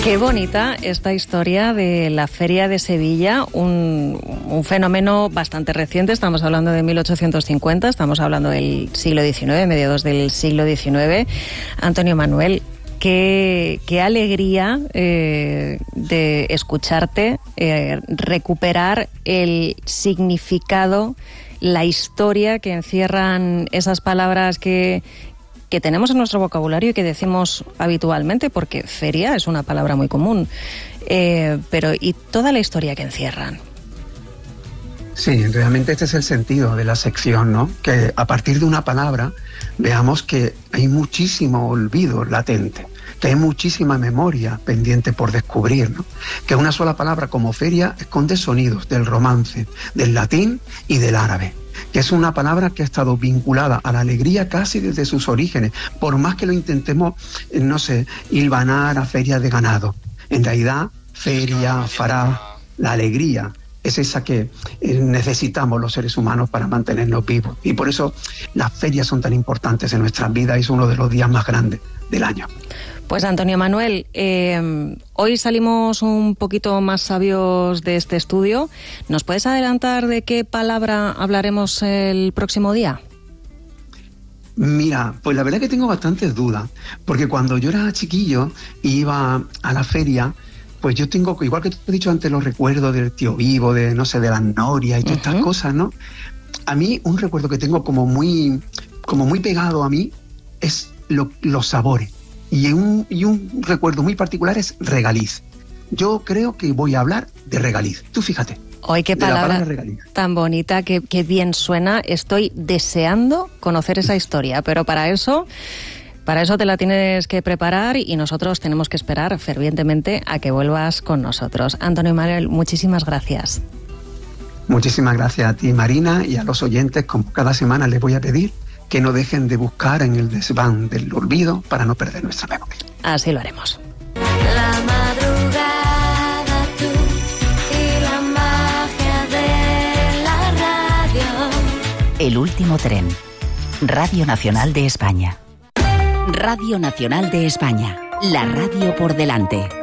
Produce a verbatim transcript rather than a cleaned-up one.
Qué bonita esta historia de la Feria de Sevilla, un, un fenómeno bastante reciente. Estamos hablando de mil ochocientos cincuenta, estamos hablando del siglo diecinueve, mediados del siglo diecinueve. Antonio Manuel, qué, qué alegría eh, de escucharte, eh, recuperar el significado, la historia que encierran esas palabras que... que tenemos en nuestro vocabulario y que decimos habitualmente, porque feria es una palabra muy común, eh, pero y toda la historia que encierran. Sí, realmente este es el sentido de la sección, ¿no? Que a partir de una palabra veamos que hay muchísimo olvido latente, que hay muchísima memoria pendiente por descubrir, ¿no? Que una sola palabra como feria esconde sonidos del romance, del latín y del árabe, que es una palabra que ha estado vinculada a la alegría casi desde sus orígenes, por más que lo intentemos, no sé, hilvanar a feria de ganado. En realidad, feria, fará, la alegría es esa que necesitamos los seres humanos para mantenernos vivos. Y por eso las ferias son tan importantes en nuestras vidas y es uno de los días más grandes del año. Pues Antonio Manuel, eh, hoy salimos un poquito más sabios de este estudio. ¿Nos puedes adelantar de qué palabra hablaremos el próximo día? Mira, pues la verdad que tengo bastantes dudas, porque cuando yo era chiquillo y iba a la feria, pues yo tengo, igual que tú has dicho antes, los recuerdos del tío vivo, de no sé, de las norias y todas uh-huh. estas cosas, ¿no? A mí un recuerdo que tengo como muy, como muy pegado a mí es lo, los sabores. Y un, y un recuerdo muy particular es regaliz. Yo creo que voy a hablar de regaliz. Tú fíjate. ¡Ay, qué palabra tan bonita! Qué, qué bien suena. Estoy deseando conocer esa historia, pero para eso, para eso te la tienes que preparar y nosotros tenemos que esperar fervientemente a que vuelvas con nosotros. Antonio Manuel, muchísimas gracias. Muchísimas gracias a ti, Marina, y a los oyentes. Como cada semana les voy a pedir que no dejen de buscar en el desván del olvido para no perder nuestra memoria. Así lo haremos. La madrugada, tú y la magia de la radio. El último tren. Radio Nacional de España. Radio Nacional de España. La radio por delante.